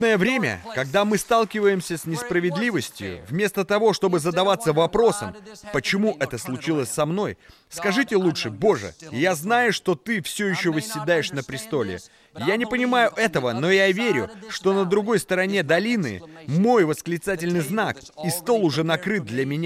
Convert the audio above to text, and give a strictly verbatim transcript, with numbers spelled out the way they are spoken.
время, когда мы сталкиваемся с несправедливостью, вместо того, чтобы задаваться вопросом, почему это случилось со мной, скажите лучше: «Боже, я знаю, что Ты все еще восседаешь на престоле. Я не понимаю этого, но я верю, что на другой стороне долины мой восклицательный знак, и стол уже накрыт для меня».